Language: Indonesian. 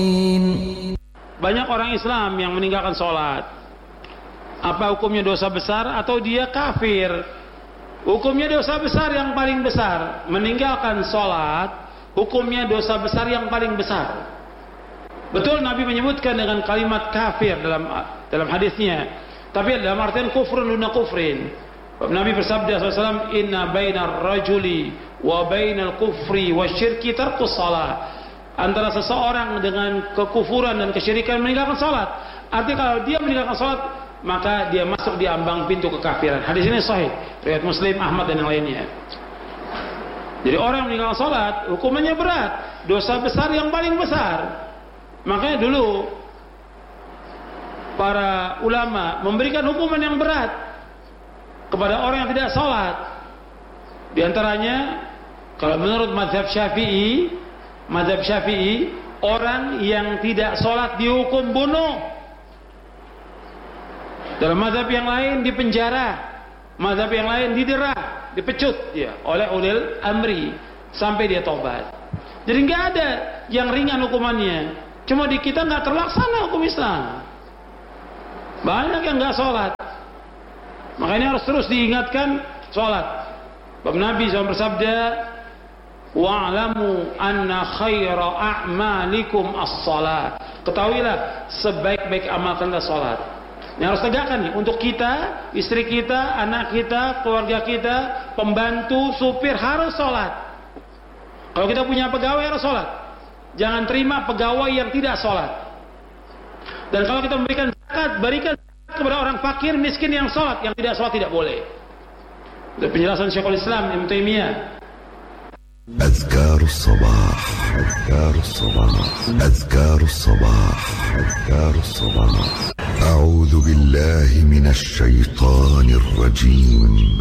Banyak orang Islam yang meninggalkan sholat. Apa hukumnya dosa besar atau dia kafir? Hukumnya dosa besar yang paling besar. Meninggalkan sholat, hukumnya dosa besar yang paling besar. Betul Nabi menyebutkan dengan kalimat kafir dalam hadisnya. Tapi dalam artian kufrun duna kufrin. Nabi bersabda SAW, Inna bainar rajuli wa bainal kufri wa syirki tarkus salat. Antara seseorang dengan kekufuran dan kesyirikan meninggalkan salat. Artinya kalau dia meninggalkan salat, maka dia masuk di ambang pintu kekafiran. Hadis ini sahih, riwayat Muslim, Ahmad dan yang lainnya. Jadi orang yang meninggalkan salat hukumannya berat, dosa besar yang paling besar. Makanya dulu para ulama memberikan hukuman yang berat kepada orang yang tidak salat. Di antaranya kalau menurut mazhab Syafi'i, orang yang tidak sholat dihukum bunuh. Dalam mazhab yang lain dipenjara, mazhab yang lain didera, dipecut ya oleh ulil amri sampai dia tobat. Jadi nggak ada yang ringan hukumannya. Cuma di kita nggak terlaksana hukum Islam. Banyak yang nggak sholat. Makanya harus terus diingatkan sholat. Bab Nabi SAW bersabda, wa'lamu anna khaira a'malikum as-salat. Ketahuilah sebaik-baik amal kalian salat. Yang harus tegakkan nih untuk kita, istri kita, anak kita, keluarga kita, pembantu, supir harus salat. Kalau kita punya pegawai harus salat. Jangan terima pegawai yang tidak salat. Dan kalau kita memberikan zakat, berikan zakat kepada orang fakir, miskin yang salat. Yang tidak salat tidak boleh. Itu penjelasan Syekhul Islam Ibnu Taimiyah. أذكار الصباح أذكار الصباح أذكار الصباح أذكار الصباح أعوذ بالله من الشيطان الرجيم